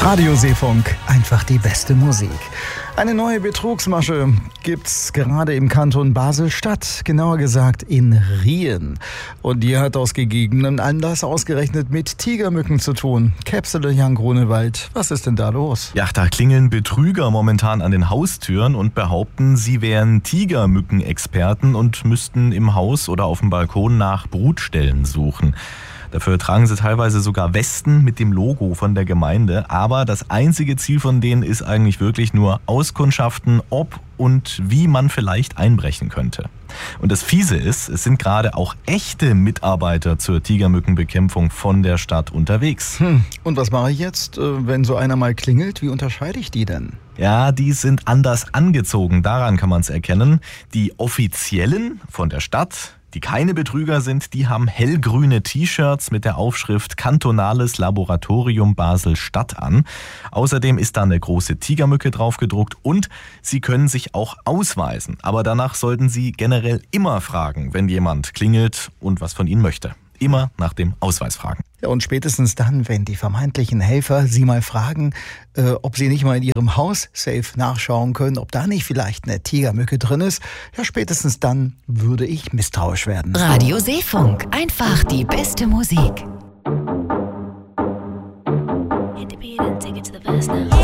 Radio Seefunk, einfach die beste Musik. Eine neue Betrugsmasche gibt's gerade im Kanton Basel-Stadt, genauer gesagt in Rien. Und die hat aus gegebenem Anlass ausgerechnet mit Tigermücken zu tun. Käpsele Jan Grunewald, was ist denn da los? Ja, da klingeln Betrüger momentan an den Haustüren und behaupten, sie wären Tigermückenexperten und müssten im Haus oder auf dem Balkon nach Brutstellen suchen. Dafür tragen sie teilweise sogar Westen mit dem Logo von der Gemeinde. Aber das einzige Ziel von denen ist eigentlich wirklich nur auskundschaften, ob und wie man vielleicht einbrechen könnte. Und das Fiese ist, es sind gerade auch echte Mitarbeiter zur Tigermückenbekämpfung von der Stadt unterwegs. Und was mache ich jetzt, wenn so einer mal klingelt? Wie unterscheide ich die denn? Ja, die sind anders angezogen, daran kann man es erkennen. Die Offiziellen von der Stadt, die keine Betrüger sind, die haben hellgrüne T-Shirts mit der Aufschrift Kantonales Laboratorium Basel-Stadt an. Außerdem ist da eine große Tigermücke drauf gedruckt und sie können sich auch ausweisen. Aber danach sollten sie generell immer fragen, wenn jemand klingelt und was von ihnen möchte. Immer nach dem Ausweis fragen. Ja, und spätestens dann, wenn die vermeintlichen Helfer Sie mal fragen, ob Sie nicht mal in Ihrem Haus safe nachschauen können, ob da nicht vielleicht eine Tigermücke drin ist, ja, spätestens dann würde ich misstrauisch werden. Radio Seefunk, einfach die beste Musik.